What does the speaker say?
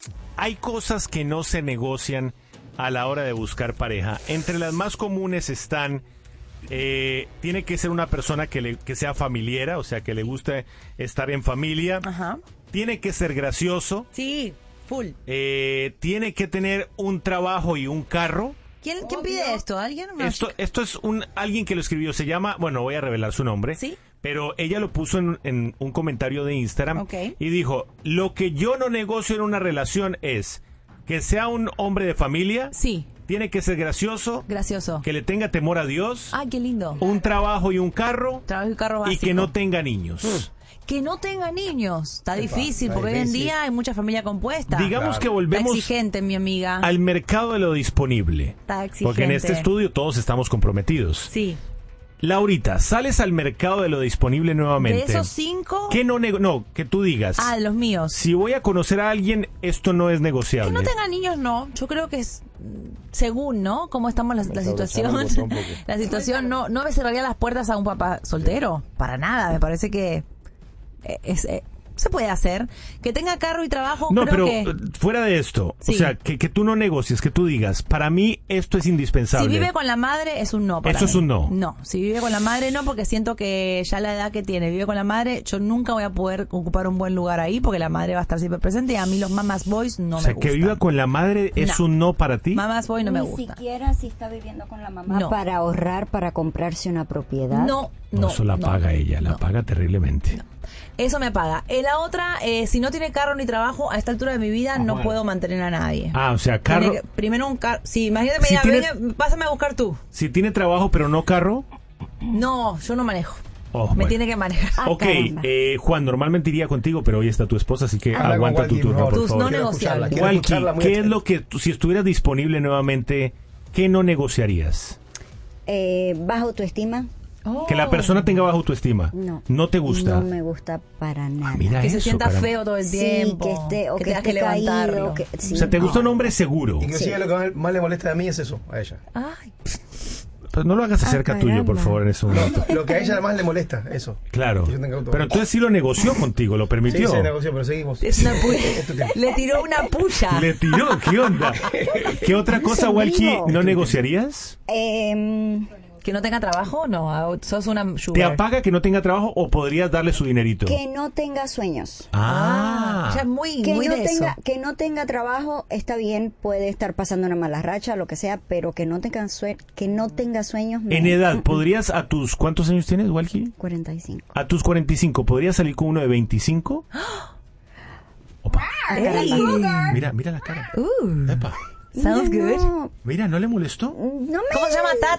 hay cosas que no se negocian a la hora de buscar pareja. Entre las más comunes están, tiene que ser una persona que sea familiera, o sea, que le guste estar en familia. Ajá. Tiene que ser gracioso. Sí, full. Tiene que tener un trabajo y un carro. ¿Quién pide esto? ¿Alguien? Esto es alguien que lo escribió, se llama, bueno, voy a revelar su nombre. ¿Sí? Pero ella lo puso en un comentario de Instagram. Okay. Y dijo, lo que yo no negocio en una relación es que sea un hombre de familia. Sí. Tiene que ser gracioso. Gracioso. Que le tenga temor a Dios. Ay, qué lindo. Un trabajo y un carro. Trabajo y carro básico. Y que no tenga niños. Que no tenga niños. Está difícil, porque hoy en día hay mucha familia compuesta. Digamos que volvemos Está exigente, mi amiga. al mercado de lo disponible. Está exigente. Porque en este estudio todos estamos comprometidos. Sí. Laurita, sales al mercado de lo disponible nuevamente. ¿De esos 5? ¿Qué no, que tú digas. Ah, de los míos. Si voy a conocer a alguien, esto no es negociable. Que no tenga niños, no. Yo creo que es según, ¿no? Cómo estamos la situación. La situación no me cerraría las puertas a un papá soltero. Para nada. Me parece que se puede hacer. Que tenga carro y trabajo, no, creo pero que... fuera de esto, Sí. o sea, que tú no negocies, que tú digas, para mí esto es indispensable. Si vive con la madre es un no para Eso mí. es un no. No, si vive con la madre no, porque siento que ya la edad que tiene, vive con la madre, yo nunca voy a poder ocupar un buen lugar ahí porque la madre va a estar siempre presente y a mí los mamas boys no o sea, me gustan. que viva con la madre es un no para ti. Mamas boys no me Ni gusta. siquiera si está viviendo con la mamá No. para ahorrar, para comprarse una propiedad. No, Eso la paga ella, la paga terriblemente. Eso me paga. La otra, si no tiene carro ni trabajo, a esta altura de mi vida no puedo mantener a nadie. Ah, o sea, carro. Primero un carro. Sí, imagínate, me Si diga, tiene- venga, pásame a buscar tú. Si tiene trabajo pero no carro. No, yo no manejo. Oh, Me bueno. tiene que manejar. Ok, caramba. Juan, normalmente iría contigo, pero hoy está tu esposa, así que Habla con aguanta tu Walkie, turno, por por Tus favor. no Quiero negociables. escucharla, quiero Walkie, escucharla muy ¿qué es atenta. lo que, si estuvieras disponible nuevamente, qué no negociarías? Baja autoestima, Oh. Que la persona tenga baja autoestima. no. ¿No te gusta? No me gusta para nada. Mira Que se eso, sienta caramba. feo todo el Sí, tiempo. que esté, o que tengas esté que levantarlo. caído, que- sí, O sea, ¿te gusta un no. hombre seguro? Inclusive Sí. lo que más le molesta a mí es eso, a ella. Ay, Pues no lo hagas acerca tuyo, por caramba. favor, en ese momento. Lo que a ella más le molesta, eso. Claro. Que yo tenga auto. Pero entonces sí lo negoció contigo, lo Sí, permitió. se negoció, pero seguimos. es una puya. Esto que- Le tiró una puya. Le tiró, ¿qué onda? ¿Qué otra cosa, en Walkie, vivo. no negociarías? ¿Que no tenga trabajo? No, sos una ¿Te sugar. apaga que no tenga trabajo o podrías darle su dinerito? Que no tenga sueños. Ya es muy, Que muy no, de eso. que no tenga trabajo, está bien, puede estar pasando una mala racha, lo que sea, pero que no tenga, que no tenga sueños. no. En edad, ¿podrías a tus... ¿Cuántos años tienes, Walkie? 45. A tus 45, ¿podrías salir con uno de 25? Opa, Ey. mira la cara. Uh, Epa. sounds good. No, Mira, ¿no le molestó? no me... ¿Cómo se llama?